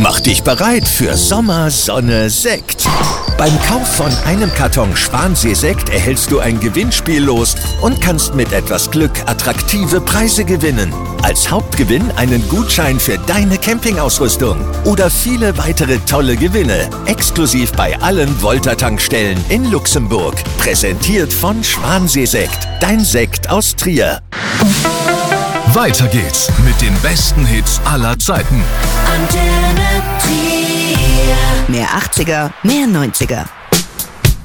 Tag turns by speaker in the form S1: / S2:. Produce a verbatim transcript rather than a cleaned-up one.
S1: Mach dich bereit für Sommer, Sonne, Sekt. Beim Kauf von einem Karton Schwansee-Sekt erhältst du ein Gewinnspiel los und kannst mit etwas Glück attraktive Preise gewinnen. Als Hauptgewinn einen Gutschein für deine Campingausrüstung oder viele weitere tolle Gewinne. Exklusiv bei allen Volta-Tankstellen in Luxemburg. Präsentiert von Schwansee-Sekt. Dein Sekt aus Trier.
S2: Weiter geht's mit den besten Hits aller Zeiten.
S3: Antenne Trier. Mehr achtziger, mehr neunziger.